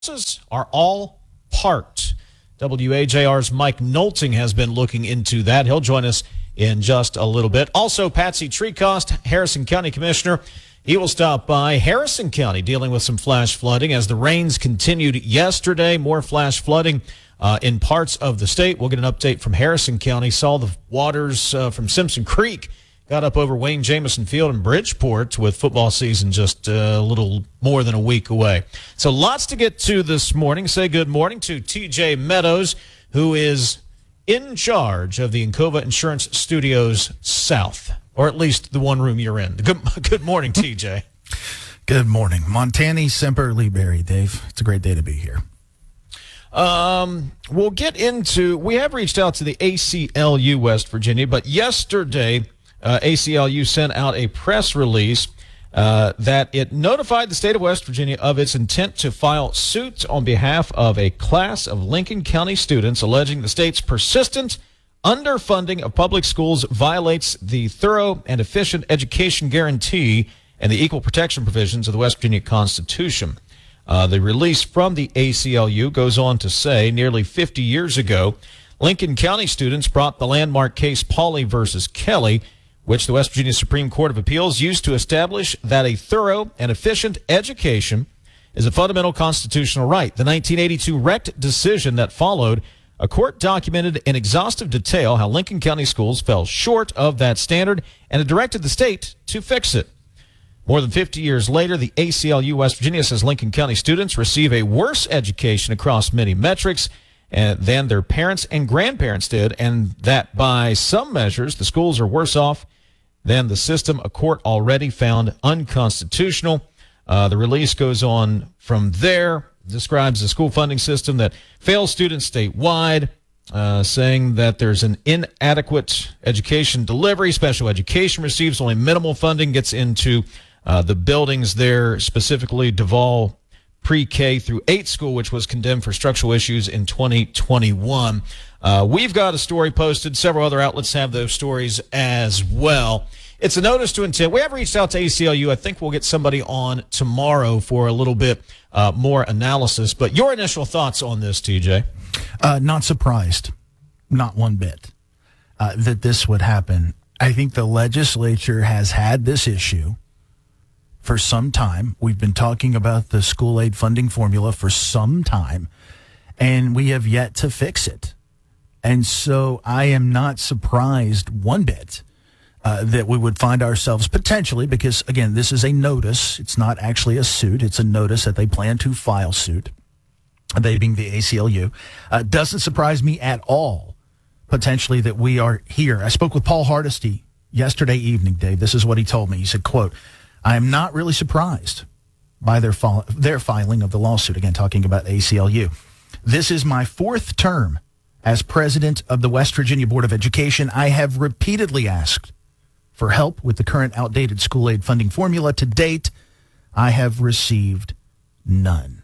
buses are all parked. WAJR's Mike Nolting has been looking into that. He'll join us in just a little bit. Also, Patsy Treecost, Harrison County Commissioner. He will stop by Harrison County dealing with some flash flooding as the rains continued yesterday. More flash flooding in parts of the state. We'll get an update from Harrison County. Saw the waters from Simpson Creek got up over Wayne Jamison Field in Bridgeport with football season just a little more than a week away. So lots to get to this morning. Say good morning to TJ Meadows, who is in charge of the Encova Insurance Studios South, or at least the one room you're in. Good morning, TJ. Good morning. Montani Semper Liberi, Dave. It's a great day to be here. We'll get into, we have reached out to the ACLU West Virginia, but yesterday ACLU sent out a press release that it notified the state of West Virginia of its intent to file suit on behalf of a class of Lincoln County students alleging the state's persistent underfunding of public schools violates the thorough and efficient education guarantee and the equal protection provisions of the West Virginia Constitution. The release from the ACLU goes on to say nearly 50 years ago, Lincoln County students brought the landmark case Pauley versus Kelly, which the West Virginia Supreme Court of Appeals used to establish that a thorough and efficient education is a fundamental constitutional right. The 1982 RECT decision that followed, a court documented in exhaustive detail how Lincoln County schools fell short of that standard, and it directed the state to fix it. More than 50 years later, the ACLU West Virginia says Lincoln County students receive a worse education across many metrics than their parents and grandparents did, and that by some measures, the schools are worse off than the system a court already found unconstitutional. The release goes on from there, describes the school funding system that fails students statewide, saying that there's an inadequate education delivery. Special education receives only minimal funding, gets into the buildings there, specifically Duval Pre-K through 8 school, which was condemned for structural issues in 2021. We've got a story posted. Several other outlets have those stories as well. It's a notice to intent. We have reached out to ACLU. I think we'll get somebody on tomorrow for a little bit more analysis. But your initial thoughts on this, TJ? Not surprised, not one bit, that this would happen. I think the legislature has had this issue for some time. We've been talking about the school aid funding formula for some time, and we have yet to fix it. And so I am not surprised one bit that we would find ourselves potentially, because, again, this is a notice. It's not actually a suit. It's a notice that they plan to file suit, they being the ACLU. Doesn't surprise me at all, potentially, that we are here. I spoke with Paul Hardesty yesterday evening, Dave. This is what he told me. He said, quote, I am not really surprised by their filing of the lawsuit. Again, talking about ACLU. This is my 4th term as president of the West Virginia Board of Education. I have repeatedly asked for help with the current outdated school aid funding formula. To date, I have received none.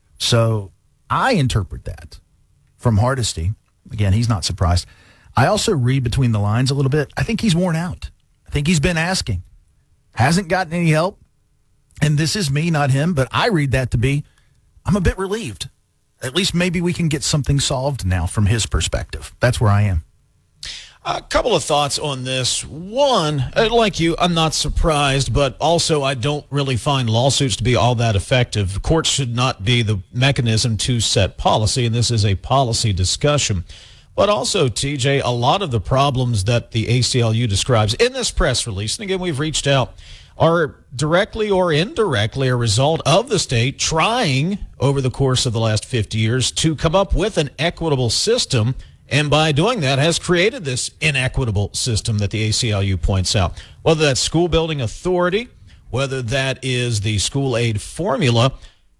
So I interpret that from Hardesty. Again, he's not surprised. I also read between the lines a little bit. I think he's worn out. I think he's been asking. Hasn't gotten any help. And this is me, not him, but I read that to be, I'm a bit relieved. At least maybe we can get something solved now from his perspective. That's where I am. A couple of thoughts on this. One, like you, I'm not surprised, but also I don't really find lawsuits to be all that effective. Courts should not be the mechanism to set policy, and this is a policy discussion. But also, TJ, a lot of the problems that the ACLU describes in this press release, and again, we've reached out, are directly or indirectly a result of the state trying over the course of the last 50 years to come up with an equitable system, and by doing that has created this inequitable system that the ACLU points out. Whether that's school building authority, whether that is the school aid formula,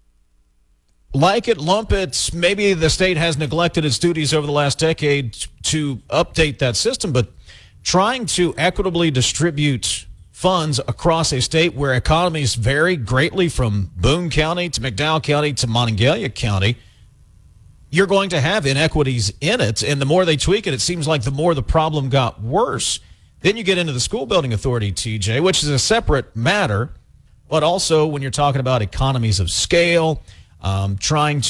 like it, lump it, maybe the state has neglected its duties over the last decade to update that system, but trying to equitably distribute funds across a state where economies vary greatly from Boone County to McDowell County to Monongalia County, you're going to have inequities in it, and the more they tweak it, it seems like the more the problem got worse. Then you get into the school building authority, TJ, which is a separate matter, but also when you're talking about economies of scale, trying